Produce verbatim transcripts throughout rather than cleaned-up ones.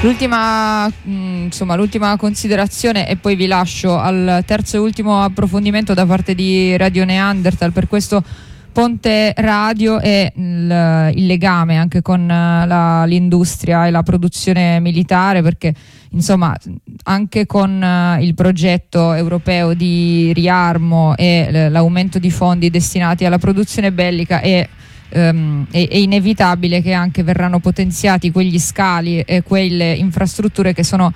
L'ultima, mh, insomma, l'ultima considerazione, e poi vi lascio al terzo e ultimo approfondimento da parte di Radio Neanderthal per questo ponte radio, e il, il legame anche con la, l'industria e la produzione militare, perché insomma anche con il progetto europeo di riarmo e l'aumento di fondi destinati alla produzione bellica è Um, è, è inevitabile che anche verranno potenziati quegli scali e quelle infrastrutture che sono,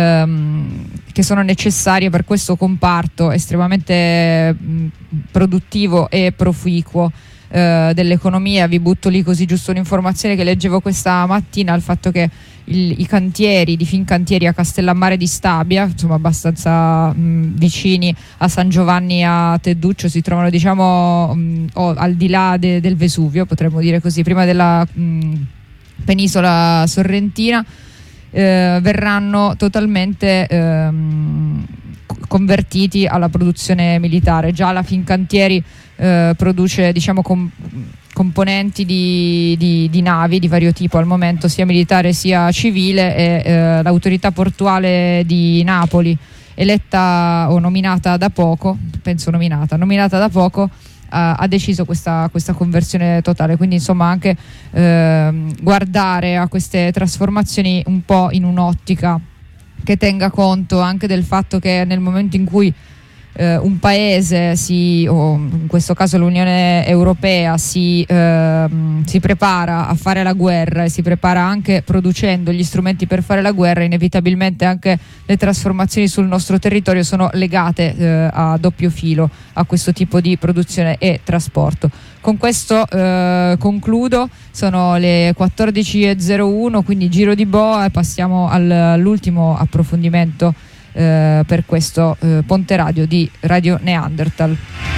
um, che sono necessarie per questo comparto estremamente um, produttivo e proficuo uh, dell'economia. Vi butto lì così giusto un'informazione che leggevo questa mattina, il fatto che il, i cantieri di Fincantieri a Castellammare di Stabia, insomma abbastanza mh, vicini a San Giovanni a Tedduccio, si trovano diciamo mh, o, al di là de, del Vesuvio, potremmo dire così, prima della mh, penisola sorrentina, eh, verranno totalmente ehm, convertiti alla produzione militare. Già la Fincantieri eh, produce diciamo com- componenti di, di, di navi di vario tipo al momento, sia militare sia civile, e eh, l'autorità portuale di Napoli, eletta o nominata da poco, penso nominata, nominata da poco, ha, ha deciso questa, questa conversione totale. Quindi insomma anche eh, guardare a queste trasformazioni un po' in un'ottica che tenga conto anche del fatto che nel momento in cui Uh, un paese si, o in questo caso l'Unione Europea si, uh, si prepara a fare la guerra, e si prepara anche producendo gli strumenti per fare la guerra, inevitabilmente anche le trasformazioni sul nostro territorio sono legate uh, a doppio filo a questo tipo di produzione e trasporto. Con questo uh, concludo, sono le quattordici e zero uno, quindi giro di boa, e passiamo al, all'ultimo approfondimento Eh, per questo eh, ponte radio di Radio Neanderthal.